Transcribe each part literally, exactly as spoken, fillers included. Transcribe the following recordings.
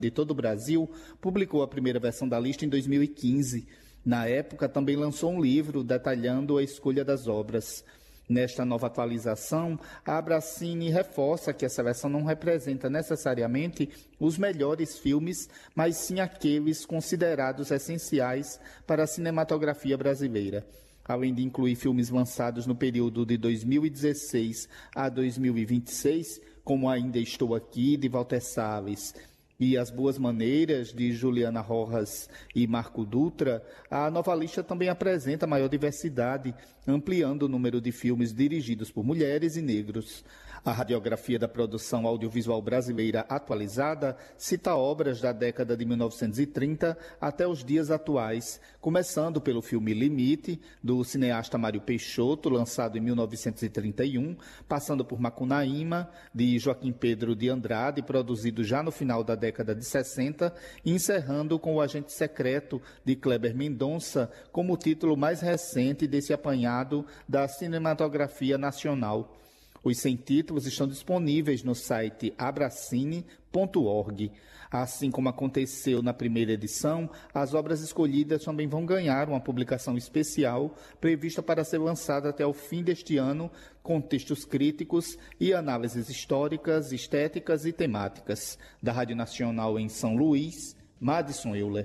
de todo o Brasil, publicou a primeira versão da lista em dois mil e quinze. Na época, também lançou um livro detalhando a escolha das obras. Nesta nova atualização, a Abracine reforça que essa versão não representa necessariamente os melhores filmes, mas sim aqueles considerados essenciais para a cinematografia brasileira. Além de incluir filmes lançados no período de dois mil e dezesseis a dois mil e vinte e seis, como Ainda Estou Aqui, de Walter Salles, e As Boas Maneiras, de Juliana Rojas e Marco Dutra, a nova lista também apresenta maior diversidade, ampliando o número de filmes dirigidos por mulheres e negros. A radiografia da produção audiovisual brasileira atualizada cita obras da década de mil novecentos e trinta até os dias atuais, começando pelo filme Limite, do cineasta Mário Peixoto, lançado em mil novecentos e trinta e um, passando por Macunaíma, de Joaquim Pedro de Andrade, produzido já no final da década década de sessenta, e encerrando com O Agente Secreto, de Kleber Mendonça, como o título mais recente desse apanhado da cinematografia nacional. Os cem títulos estão disponíveis no site abracine ponto org. Assim como aconteceu na primeira edição, as obras escolhidas também vão ganhar uma publicação especial prevista para ser lançada até o fim deste ano, com textos críticos e análises históricas, estéticas e temáticas. Da Rádio Nacional em São Luís, Madison Euler.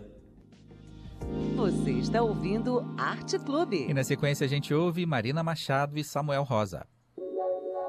Você está ouvindo Arte Clube. E na sequência a gente ouve Marina Machado e Samuel Rosa.